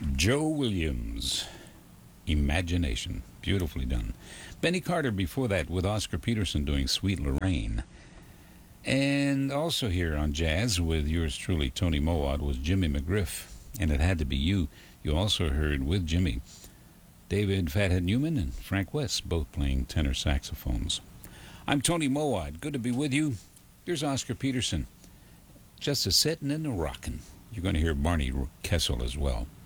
Joe Williams, Imagination. Beautifully done. Benny Carter before that with Oscar Peterson doing Sweet Lorraine. And also here on Jazz with yours truly, Tony Mowat, was Jimmy McGriff, and It Had to Be You. You also heard with Jimmy, David Fathead Newman and Frank West, both playing tenor saxophones. I'm Tony Mowat. Good to be with you. Here's Oscar Peterson. Just a sitting and a rockin'. You're going to hear Barney Kessel as well.